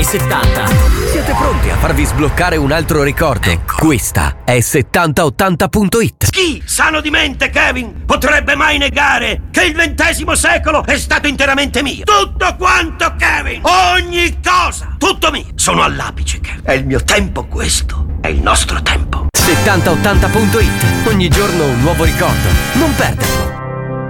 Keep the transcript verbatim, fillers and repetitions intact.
settanta. Siete pronti a farvi sbloccare un altro ricordo? Ecco. Questa è settanta ottanta punto it. Chi, sano di mente, Kevin, potrebbe mai negare che il ventesimo secolo è stato interamente mio? Tutto quanto, Kevin! Ogni cosa! Tutto mio! Sono all'apice, Kevin. È il mio tempo questo. È il nostro tempo. settanta ottanta punto it. Ogni giorno un nuovo ricordo. Non perderlo.